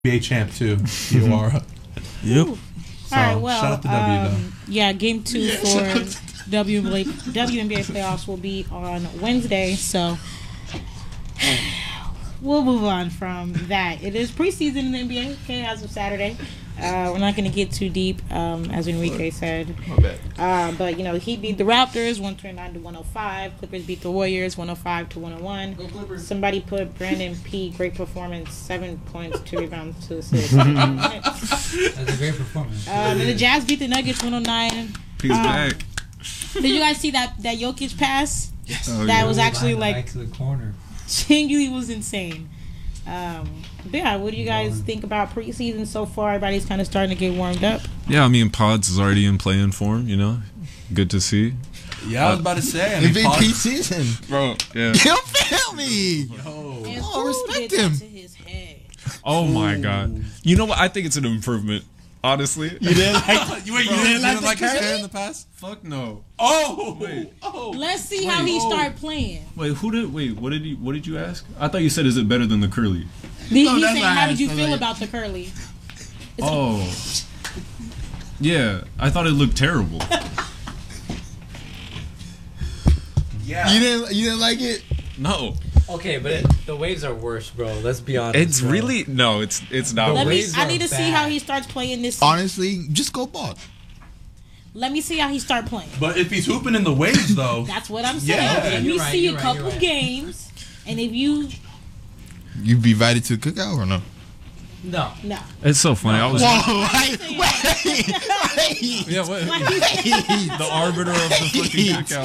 NBA champ too. Iwara. Yep. So, All right, well, shout out to W though. yeah, game 2 for WNBA playoffs will be on Wednesday, so we'll move on from that. It is preseason in the NBA, okay, as of Saturday. We're not going to get too deep, as Enrique said. But, you know, he beat the Raptors 129-105. Clippers beat the Warriors 105-101. Go Clippers. Somebody put Brandon P. Great performance, 7 points, 2 rebounds, 2 assists. That's a great performance. And the Jazz beat the Nuggets 109. He's back. Did you guys see that Jokic pass? Yes. Oh, That yeah. was actually Back like to the corner. genuinely was insane. But yeah, what do you guys think about preseason so far? Everybody's kind of starting to get warmed up. Yeah, I mean, Pods is already in playing form, you know? Good to see. Yeah, I was about to say. I mean, MVP season. Bro, yeah. You feel me? Yo. And Oh, who respect did that him. to his head? Oh, my God. You know what? I think it's an improvement, honestly. You didn't like You didn't like his hair in the past? Fuck no. Oh, Wait. oh. Let's see how he start playing. Wait, what did you ask? I thought you said, is it better than the curly? He No, that's said, not how did you nice. feel about the curly? Oh. Yeah, I thought it looked terrible. Yeah. you didn't like it? No. Okay, but the waves are worse, bro. Let's be honest. It's bro. really, no, it's not. Let me. waves I are need to see bad. how he starts playing this season. Honestly, just go bald. Let me see how he start playing. But if he's hooping in the waves, though. That's what I'm saying. Yeah, Let me you're right, see you're a right, couple you're right. games, and if you You be invited to the cookout or no? No. no, It's so funny. I was. Whoa, wait. Yeah, what? Like, The arbiter of the fucking cookout.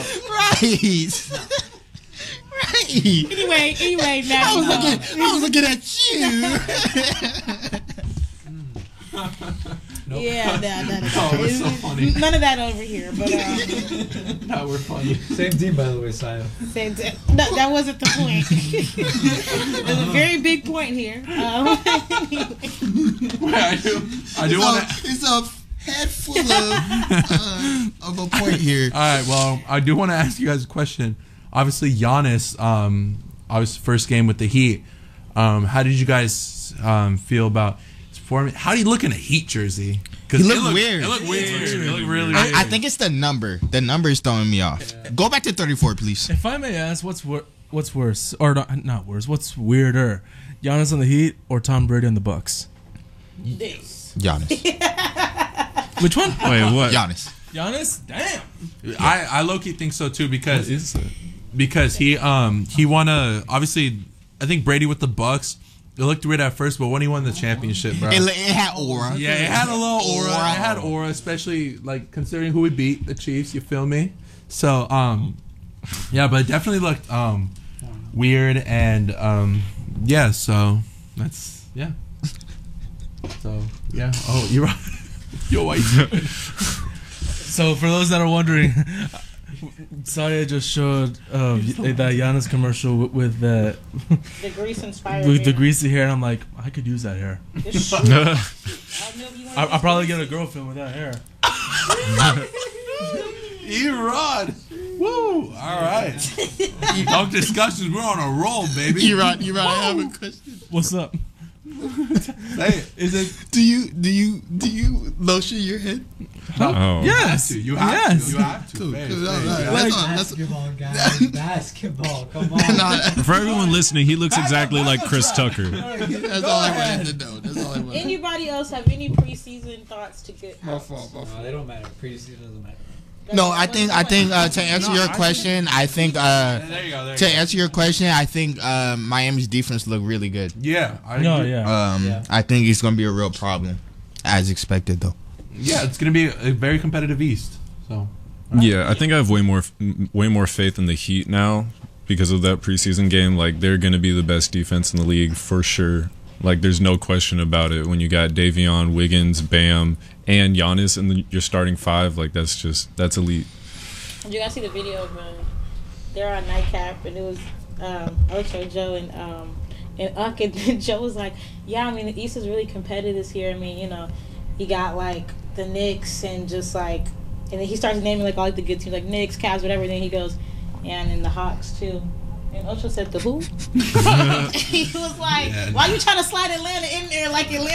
Right. anyway, I Matt. was looking at you. Nope. Yeah, no. Oh, it's so funny. None of that over here, but Now we're funny. Same team, by the way, Saya. same thing. No, that wasn't the point. There's a very big point here. I do want to. It's a head full of a point here. All right. Well, I do want to ask you guys a question. Obviously, Giannis. Obviously, first game with the Heat. How did you guys feel about his performance? How do you look in a Heat jersey? He looked weird. It looked weird. It looked really weird. I think it's the number. The number is throwing me off. Go back to 34, please. If I may ask, what's worse, or not worse? What's weirder, Giannis on the Heat or Tom Brady on the Bucks? This. Giannis. Which one? Wait, what? Giannis. Giannis? Damn. I low key think so too because Is it? he won obviously I think Brady with the Bucks. It looked weird at first, but when he won the championship, bro. It had aura. Yeah, it had a little aura. It had aura, especially like considering who we beat, the Chiefs. You feel me? So, yeah, but it definitely looked weird, and yeah. So that's yeah. So yeah. Oh, you're right. Yo, white. So for those that are wondering, Saya just showed that Giannis commercial with the The grease inspired. with the greasy hair, and I'm like, I could use that hair. I'll probably get a girlfriend with that hair. Erod. Woo! All right. Dunk discussions. We're on a roll, baby. Erod, I have a question. What's up? Say it. Is it? Do you lotion your head? Oh. Yes. You have Yes. to. You have to. Cool. Hey, Cool. hey, All you right. have That's to. all. Basketball, guys. Basketball. Come on. Nah, For everyone listening, he looks exactly like Chris Tucker. that's all I wanted to know. That's all I wanted. Anybody else have any preseason thoughts to get? My fault. No, they don't matter. Preseason doesn't matter. No, I think to answer your question, I think There you go. There to you go. answer your question, I think Miami's defense looked really good. Yeah. I No, agree. yeah. Yeah. I think it's gonna be a real problem, as expected though. Yeah, it's going to be a very competitive East. So. Yeah, I think I have way more faith in the Heat now because of that preseason game. Like, they're going to be the best defense in the league for sure. Like, there's no question about it. When you got Davion, Wiggins, Bam, and Giannis in your starting five, like, that's elite. Did you guys see the video of they're on nightcap and it was Ocho, Joe, and Uck, and Joe was like, yeah, I mean the East is really competitive this year. I mean, you know, you got like the Knicks and just like, and then he starts naming like all like the good teams like Knicks, Cavs, whatever. And then he goes, yeah, and then the Hawks too. And Ocho said, the who? He was like, Yeah. why you trying to slide Atlanta in there like Atlanta